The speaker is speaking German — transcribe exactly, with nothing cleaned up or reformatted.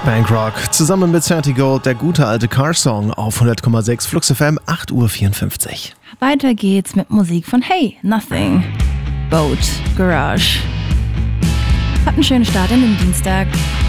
Bankrock zusammen mit Santi Gold, der gute alte Car-Song auf hundert Komma sechs Flux F M, acht Uhr vierundfünfzig. Weiter geht's mit Musik von Hey, Nothing, Boat, Garage. Habt einen schönen Start in den Dienstag.